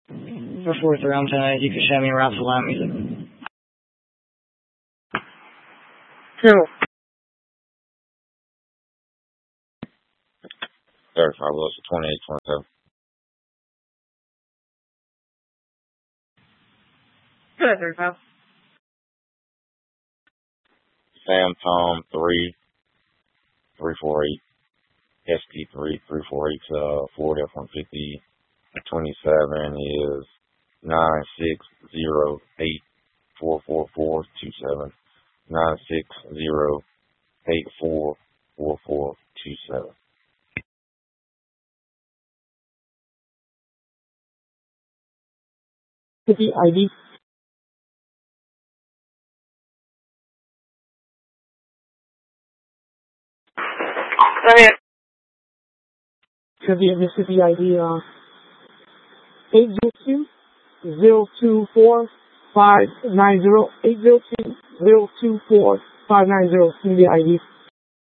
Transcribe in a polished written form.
For 4-3, I'm tonight, you can show me Ralph Lamb music. 2. 35 Willis 2827. Good, 35. Sam Tom 3348. ST3 348 Ford F-150 27 is 960844427. 960844427. Mississippi ID. Mississippi ID 802 024 590 802 024 590 Mississippi ID.